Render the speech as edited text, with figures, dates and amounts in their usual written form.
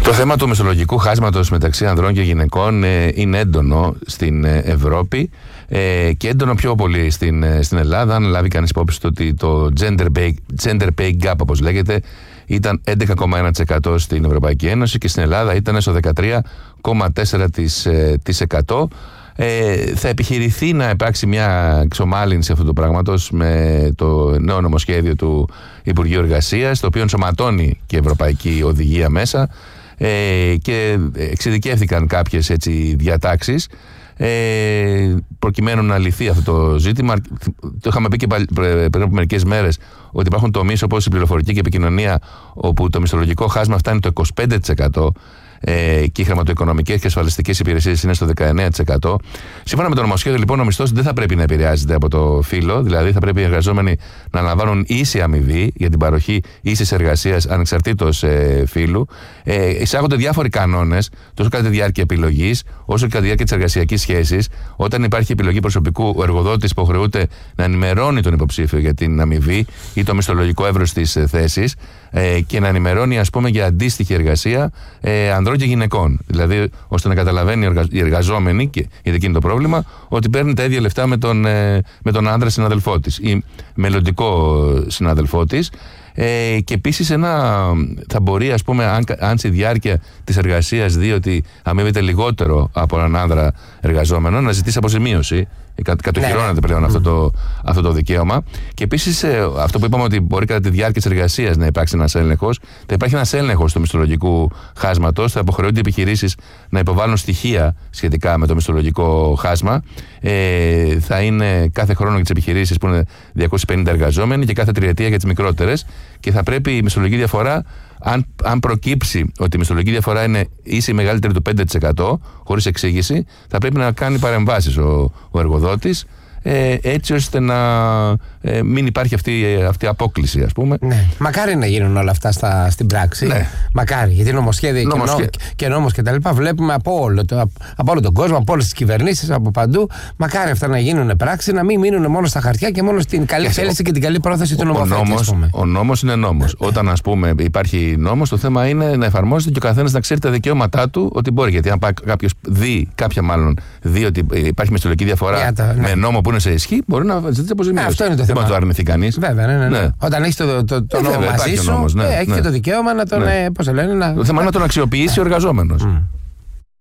Το θέμα του μισθολογικού χάσματος μεταξύ ανδρών και γυναικών είναι έντονο στην Ευρώπη και έντονο πιο πολύ στην Ελλάδα. Αν λάβει κανείς υπόψη ότι το gender pay gap, όπως λέγεται, ήταν 11,1% στην Ευρωπαϊκή Ένωση και στην Ελλάδα ήταν στο 13,4%. Θα επιχειρηθεί να υπάρξει μια εξομάλυνση αυτού του πράγματος με το νέο νομοσχέδιο του Υπουργείου Εργασίας, το οποίο ενσωματώνει και ευρωπαϊκή οδηγία μέσα, και εξειδικεύθηκαν κάποιες έτσι διατάξεις προκειμένου να λυθεί αυτό το ζήτημα. Το είχαμε πει και πριν από μερικές μέρες ότι υπάρχουν τομείς όπως η πληροφορική και η επικοινωνία, όπου το μισθολογικό χάσμα φτάνει το 25%. Και οι χρηματοοικονομικές και ασφαλιστικές υπηρεσίες είναι στο 19%. Σύμφωνα με το νομοσχέδιο, λοιπόν, ο μισθός δεν θα πρέπει να επηρεάζεται από το φύλο, δηλαδή θα πρέπει οι εργαζόμενοι να λαμβάνουν ίση αμοιβή για την παροχή ίσης εργασίας ανεξαρτήτως φύλου. Εισάγονται διάφοροι κανόνες, τόσο κατά τη διάρκεια επιλογής, όσο και κατά τη διάρκεια της εργασιακής σχέσης. Όταν υπάρχει επιλογή προσωπικού, ο εργοδότης υποχρεούται να ενημερώνει τον υποψήφιο για την αμοιβή ή το μισθολογικό εύρος της θέσης και να ενημερώνει, ας πούμε, για αντίστοιχη εργασία ανδρών και γυναικών. Δηλαδή, ώστε να καταλαβαίνει οι εργαζόμενοι, και γιατί εκεί είναι το πρόβλημα, ότι παίρνει τα ίδια λεφτά με τον άντρα συναδελφό της ή μελλοντικό συναδελφό της. Και επίσης θα μπορεί, ας πούμε, αν στη διάρκεια της εργασίας δει ότι αμείβεται λιγότερο από έναν άνδρα εργαζόμενο, να ζητήσει αποζημίωση. Κατοχυρώνεται πλέον αυτό το δικαίωμα. Και επίσης αυτό που είπαμε, ότι μπορεί κατά τη διάρκεια της εργασίας να υπάρξει ένας έλεγχος, θα υπάρχει ένας έλεγχος του μισθολογικού χάσματος, θα υποχρεούνται οι επιχειρήσεις να υποβάλουν στοιχεία σχετικά με το μισθολογικό χάσμα. Θα είναι κάθε χρόνο για τις επιχειρήσεις που είναι 250 εργαζόμενοι και κάθε τριετία για τις μικρότερες, και θα πρέπει η μισθολογική διαφορά, αν προκύψει ότι η μισθολογική διαφορά είναι ίση ή μεγαλύτερη του 5%, χωρίς εξήγηση, θα πρέπει να κάνει παρεμβάσεις ο εργοδότης, έτσι ώστε να μην υπάρχει αυτή η απόκλιση, ας πούμε. Ναι. Μακάρι να γίνουν όλα αυτά στην πράξη. Ναι. Μακάρι, γιατί νομοσχέδια και νόμος και τα λοιπά βλέπουμε από όλο τον κόσμο, από όλες τις κυβερνήσεις, από παντού. Μακάρι αυτά να γίνουν πράξη, να μην μείνουν μόνο στα χαρτιά και μόνο στην καλή θέληση και την καλή πρόθεση του νομοθέτη. Ο νόμος είναι νόμος. Όταν, ας πούμε, υπάρχει νόμος, το θέμα είναι να εφαρμόζεται και ο καθένας να ξέρει τα δικαιώματά του, ότι μπορεί. Γιατί αν κάποιος δει ότι υπάρχει μισθολογική διαφορά με νόμο που είναι σε ισχύ, μπορεί να ζητήσει αποζημίωση. Αυτό είναι το θέμα. Δεν μπορεί να το αρνηθεί κανείς. Βέβαια, ναι. Όταν έχει το νόμο μαζί σου, έχει και το δικαίωμα να τον. Πώς το λένε, το θέμα είναι να τον αξιοποιήσει ο εργαζόμενος.